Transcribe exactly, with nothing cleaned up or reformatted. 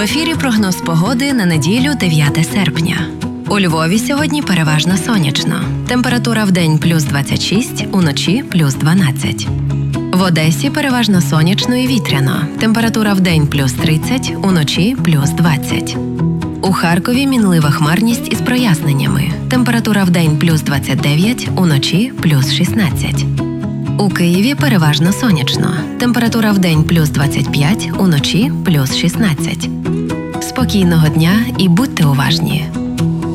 ефірі прогноз погоди на неділю дев'яте серпня. У Львові сьогодні переважно сонячно. Температура вдень плюс двадцять шість, уночі плюс дванадцять. В Одесі переважно сонячно і вітряно. Температура вдень плюс тридцять, уночі плюс двадцять. У Харкові мінлива хмарність із проясненнями. Температура вдень плюс двадцять дев'ять, уночі плюс шістнадцять. У Києві переважно сонячно. Температура вдень плюс двадцять п'ять, уночі плюс шістнадцять. Спокійного дня і будьте уважні!